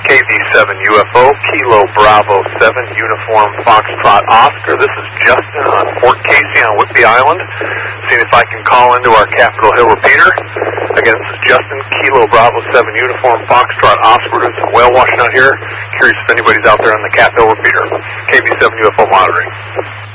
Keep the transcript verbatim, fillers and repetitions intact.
K V seven U F O, Kilo Bravo seven, Uniform Foxtrot Oscar. This is Justin on Fort Casey on Whidbey Island. Seeing if I can call into our Capitol Hill repeater. Again, this is Justin, Kilo Bravo seven, Uniform Foxtrot Oscar. We're doing some whale washing out here. Curious if anybody's out there on the Capitol Hill repeater. K V seven U F O monitoring.